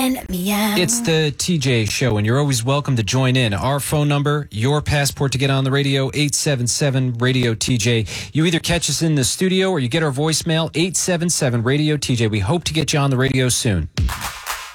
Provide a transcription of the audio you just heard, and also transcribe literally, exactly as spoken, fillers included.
It's the T J Show, and you're always welcome to join in. Our phone number, your passport to get on the radio, eight seven seven radio T J. You either catch us in the studio or you get our voicemail, eight seven seven radio T J. We hope to get you on the radio soon.